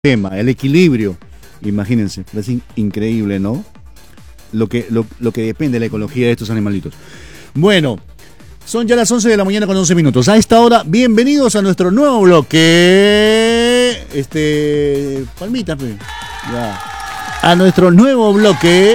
tema, el equilibrio. Imagínense, es increíble, ¿no? Lo que depende de la ecología de estos animalitos. Bueno, son ya las 11 de la mañana con 11 minutos. A esta hora, bienvenidos a nuestro nuevo bloque. Palmita, pues. Ya. A nuestro nuevo bloque.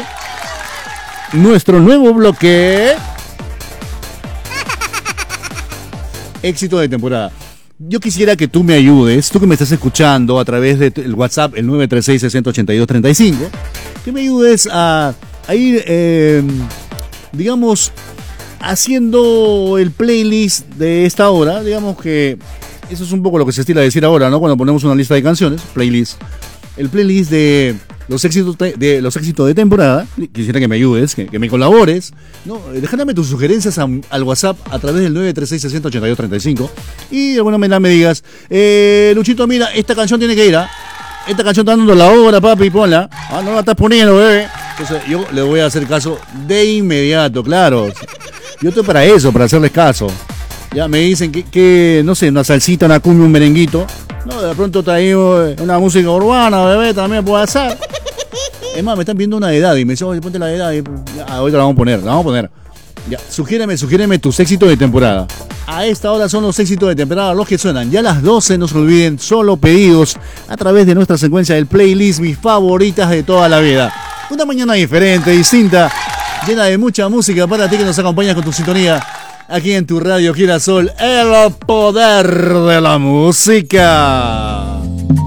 Éxito de temporada. Yo quisiera que tú me ayudes, tú que me estás escuchando a través del WhatsApp, el 936-682-35, que me ayudes a ir, digamos, haciendo el playlist de esta hora. Digamos que eso es un poco lo que se estila decir ahora, ¿no? Cuando ponemos una lista de canciones, playlist. El playlist de los éxitos de temporada. Quisiera que me ayudes, que me colabores, ¿no? Déjame tus sugerencias al WhatsApp a través del 936-682-35 y de alguna manera me digas, Luchito, mira, esta canción tiene que ir, ¿ah? Esta canción está dando la hora, papi, ponla. Ah, no la estás poniendo, bebé. Entonces yo le voy a hacer caso de inmediato, claro. Yo estoy para eso, para hacerles caso. Ya me dicen que no sé, una salsita, una cumbia, un merenguito. No, de pronto traigo una música urbana, bebé, también puede hacer. Es más, me están viendo una de edad y me dicen, oye, ponte la de edad. Ahorita la vamos a poner. Ya, sugiéreme tus éxitos de temporada. A esta hora son los éxitos de temporada los que suenan. Ya a las 12, no se olviden, solo pedidos a través de nuestra secuencia del playlist, mis favoritas de toda la vida. Una mañana diferente, distinta, llena de mucha música para ti que nos acompañas con tu sintonía. Aquí en tu radio Girasol, el poder de la música.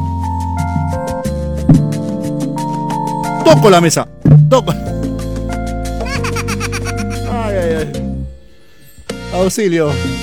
Toco la mesa. Toco. Ay. Auxilio.